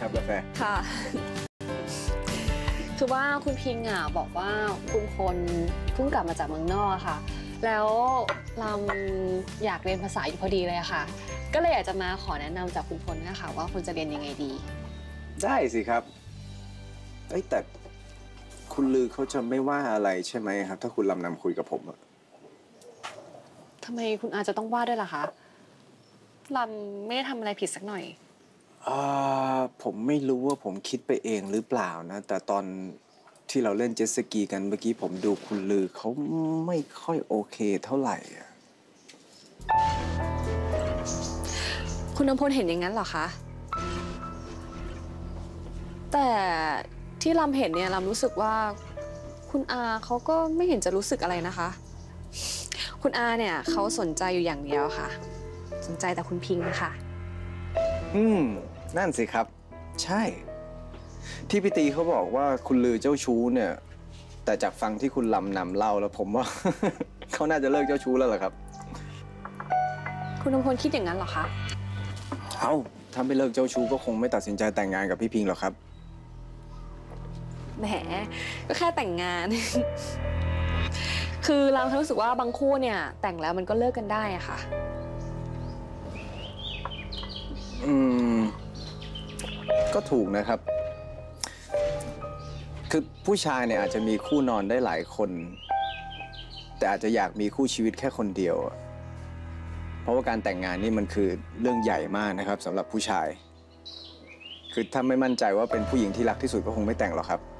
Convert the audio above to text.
ครับกาแฟค่ะคือว่าคุณพิงอ่ะบอกว่าคุณพลเพิ่งกลับมาจากเมืองนอกค่ะแล้วลำอยากเรียนภาษาอยู่พอดีเลยค่ะก็เลยอยากจะมาขอแนะนำจากคุณพลนะคะว่าคุณจะเรียนยังไงดีได้สิครับแต่คุณลือเขาจะไม่ว่าอะไรใช่ไหมครับถ้าคุณลำนำคุยกับผมทำไมคุณอาจะต้องว่าด้วยล่ะคะลำไม่ได้ทำอะไรผิดสักหน่อยผมไม่รู้ว่าผมคิดไปเองหรือเปล่านะแต่ตอนที่เราเล่นเจ็ตสกีกันเมื่อกี้ผมดูคุณลือเขาไม่ค่อยโอเคเท่าไหร่คุณน้ำพลเห็นอย่างนั้นเหรอคะแต่ที่ลำเห็นเนี่ยลำรู้สึกว่าคุณอาเขาก็ไม่เห็นจะรู้สึกอะไรนะคะคุณอาเนี่ยเขาสนใจอยู่อย่างเดียวค่ะสนใจแต่คุณพิงค่ะนั่นสิครับใช่ที่พี่ตีเขาบอกว่าคุณลือเจ้าชู้เนี่ยแต่จากฟังที่คุณลำนำเล่าแล้วผมว่า เขาน่าจะเลิกเจ้าชู้แล้วเหรอครับคุณน้ำพลคิดอย่างนั้นเหรอคะถ้าไม่เลิกเจ้าชู้ก็คงไม่ตัดสินใจแต่งงานกับพี่พิงหรอกครับแหมก็แค่แต่งงาน คือเรารู้สึกว่าบางคู่เนี่ยแต่งแล้วมันก็เลิกกันได้อะค่ะก็ถูกนะครับคือผู้ชายเนี่ยอาจจะมีคู่นอนได้หลายคนแต่อาจจะอยากมีคู่ชีวิตแค่คนเดียวเพราะว่าการแต่งงานนี่มันคือเรื่องใหญ่มากนะครับสำหรับผู้ชายคือถ้าไม่มั่นใจว่าเป็นผู้หญิงที่รักที่สุดก็คงไม่แต่งหรอกครับ